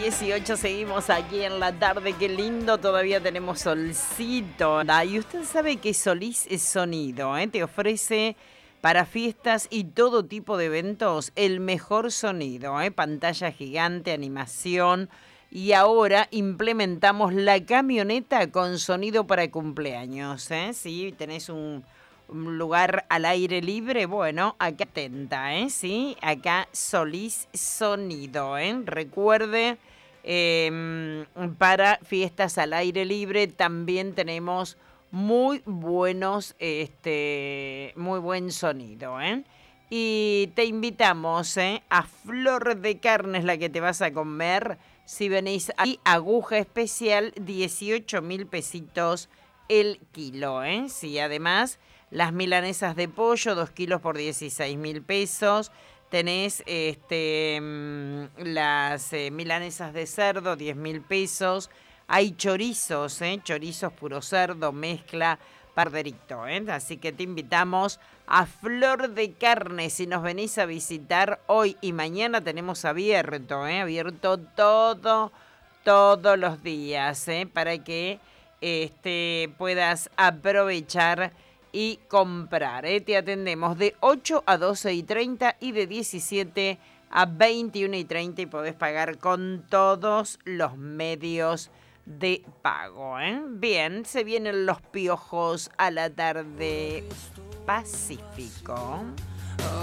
18 seguimos aquí en la tarde, qué lindo, todavía tenemos solcito. Y usted sabe que Solís es sonido, te ofrece para fiestas y todo tipo de eventos el mejor sonido, pantalla gigante, animación. Y ahora implementamos la camioneta con sonido para cumpleaños, Si tenés un lugar al aire libre, bueno, acá atenta, ¿sí? Acá Solís Sonido, Recuerde, para fiestas al aire libre también tenemos muy buenos, muy buen sonido, Y te invitamos, a Flor de Carne es la que te vas a comer. Si venís ahí, aguja especial, 18.000 pesitos el kilo, Sí, además, las milanesas de pollo, 2 kilos por 16.000 pesos. Tenés las milanesas de cerdo, 10.000 pesos. Hay chorizos, chorizos puro cerdo, mezcla, parderito, Así que te invitamos a Flor de Carne. Si nos venís a visitar hoy y mañana tenemos abierto, abierto todos los días, para que puedas aprovechar y comprar. Te atendemos de 8 a 12:30 y de 17 a 21:30 y podés pagar con todos los medios de pago. Bien, se vienen los piojos a la tarde Pacífico.